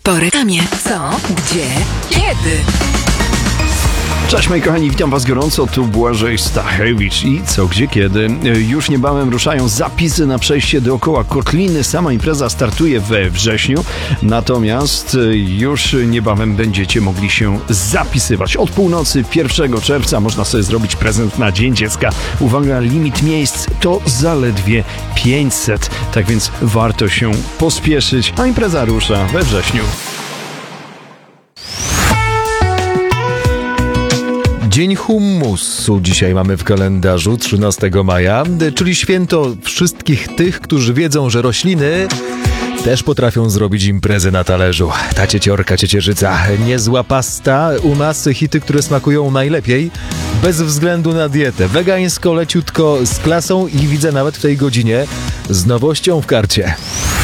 Po reklamie. Co? Gdzie? Kiedy? Cześć moi kochani, witam was gorąco, tu Błażej Stachewicz i co, gdzie, kiedy. Już niebawem ruszają zapisy na przejście dookoła Kotliny, sama impreza startuje we wrześniu, natomiast już niebawem będziecie mogli się zapisywać. Od północy 1 czerwca można sobie zrobić prezent na Dzień Dziecka. Uwaga, limit miejsc to zaledwie 500, tak więc warto się pospieszyć, a impreza rusza we wrześniu. Dzień hummusu dzisiaj mamy w kalendarzu, 13 maja, czyli święto wszystkich tych, którzy wiedzą, że rośliny też potrafią zrobić imprezę na talerzu. Ta cieciorka, ciecierzyca, niezła pasta, u nas hity, które smakują najlepiej, bez względu na dietę. Wegańsko, leciutko, z klasą i widzę nawet w tej godzinie z nowością w karcie.